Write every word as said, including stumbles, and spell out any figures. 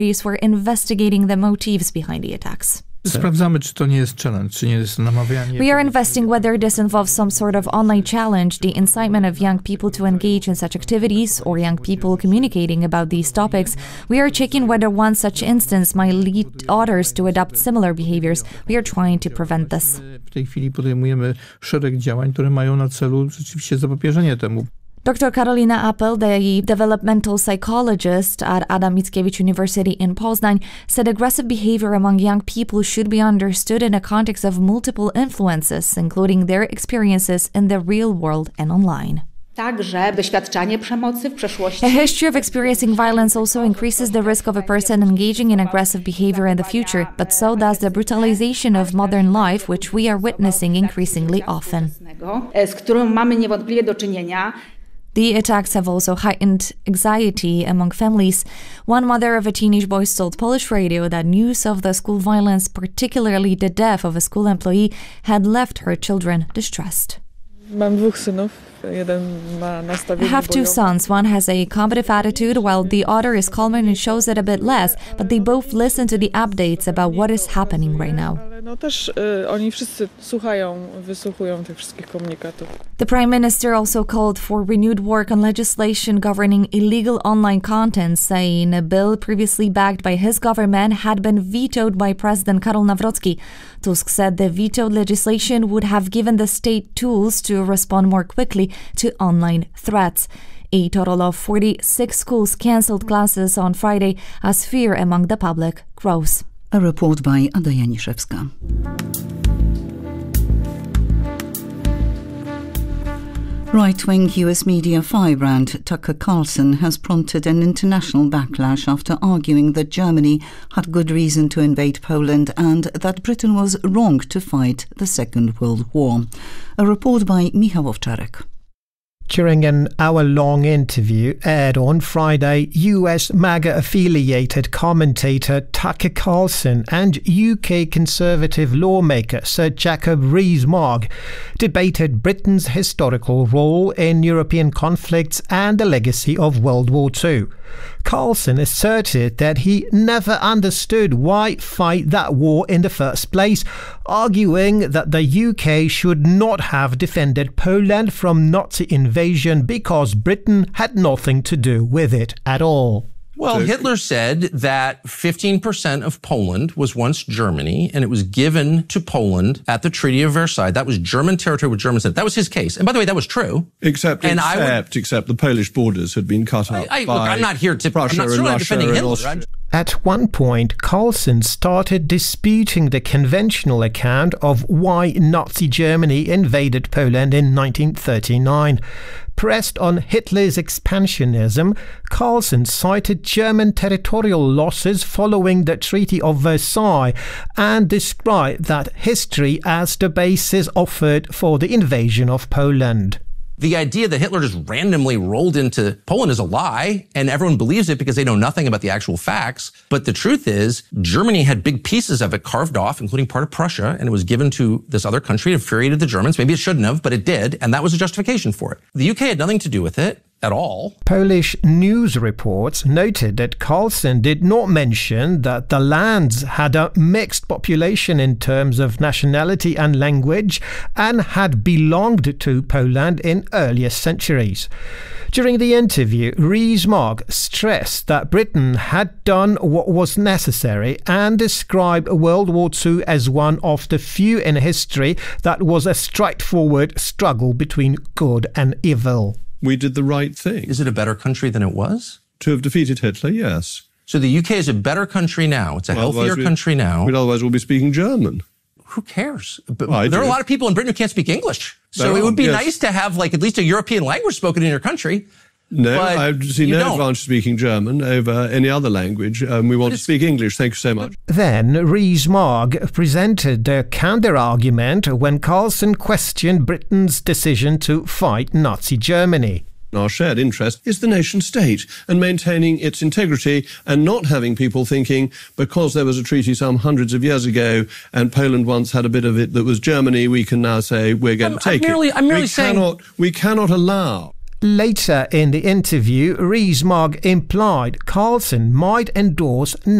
were investigating the motives behind the attacks. Sprawdzamy, czy to nie jest challenge, czy nie jest namawianie. We are investigating whether this involves some sort of online challenge, the incitement of young people to engage in such activities, or young people communicating about these topics. We are checking whether one such instance might lead others to adopt similar behaviors. We are trying to prevent this. W tej chwili podejmujemy szereg działań, które mają na celu rzeczywiście zapobieżenie temu. Doctor Karolina Appel, the developmental psychologist at Adam Mickiewicz University in Poznań, said aggressive behavior among young people should be understood in a context of multiple influences, including their experiences in the real world and online. Także doświadczanie przemocy w przeszłości. A history of experiencing violence also increases the risk of a person engaging in aggressive behavior in the future, but so does the brutalization of modern life, which we are witnessing increasingly often. Z którą mamy niewątpliwie do czynienia. The attacks have also heightened anxiety among families. One mother of a teenage boy told Polish radio that news of the school violence, particularly the death of a school employee, had left her children distressed. Mam dwóch synów. I have two sons. One has a combative attitude while the other is calmer and shows it a bit less, but they both listen to the updates about what is happening right now. The Prime Minister also called for renewed work on legislation governing illegal online content, saying a bill previously backed by his government had been vetoed by President Karol Nawrocki. Tusk said the vetoed legislation would have given the state tools to respond more quickly to online threats. A total of forty-six schools cancelled classes on Friday as fear among the public grows. A report by Ada Janiszewska. Right-wing U S media firebrand Tucker Carlson has prompted an international backlash after arguing that Germany had good reason to invade Poland and that Britain was wrong to fight the Second World War. A report by Michał Owczarek. During an hour-long interview aired on Friday, U S MAGA-affiliated commentator Tucker Carlson and U K Conservative lawmaker Sir Jacob Rees-Mogg debated Britain's historical role in European conflicts and the legacy of World War Two. Carlson asserted that he never understood why fight that war in the first place, arguing that the U K should not have defended Poland from Nazi invasion because Britain had nothing to do with it at all. Well, Hitler said that fifteen percent of Poland was once Germany, and it was given to Poland at the Treaty of Versailles. That was German territory with German consent. That was his case. And by the way, that was true. Except, and except, I would, except the Polish borders had been cut up I, I, by look, I'm not here to, Prussia I'm not, and not Russia defending and Hitler. Austria. At one point, Carlson started disputing the conventional account of why Nazi Germany invaded Poland in nineteen thirty-nine. Pressed on Hitler's expansionism, Carlson cited German territorial losses following the Treaty of Versailles and described that history as the basis offered for the invasion of Poland. The idea that Hitler just randomly rolled into Poland is a lie, and everyone believes it because they know nothing about the actual facts. But the truth is, Germany had big pieces of it carved off, including part of Prussia, and it was given to this other country. It infuriated the Germans. Maybe it shouldn't have, but it did, and that was a justification for it. The U K had nothing to do with it at all. Polish news reports noted that Carlson did not mention that the lands had a mixed population in terms of nationality and language and had belonged to Poland in earlier centuries. During the interview, Rees-Mogg stressed that Britain had done what was necessary and described World War Two as one of the few in history that was a straightforward struggle between good and evil. We did the right thing. Is it a better country than it was? To have defeated Hitler, yes. So the U K is a better country now. It's a well, healthier we, country now. But otherwise we'll be speaking German. Who cares? But well, there do. are a lot of people in Britain who can't speak English. So there it are, would be yes. nice to have like at least a European language spoken in your country. No, I see no don't. advantage speaking German over any other language. Um, we want to speak English. Thank you so much. Then Rees-Mogg presented the counter-argument when Carlson questioned Britain's decision to fight Nazi Germany. Our shared interest is the nation state and maintaining its integrity and not having people thinking because there was a treaty some hundreds of years ago and Poland once had a bit of it that was Germany, we can now say we're going I'm, to take I'm merely, it. I'm merely we saying... Cannot, we cannot allow Later in the interview, Rees-Mogg implied Carlson might endorse